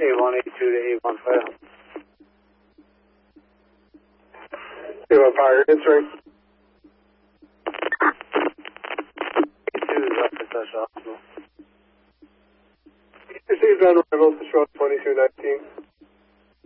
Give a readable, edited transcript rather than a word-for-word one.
A182 to A15. A1 Fire, answering. A2 is up for Touch Hospital. Received on arrival to Short 2219.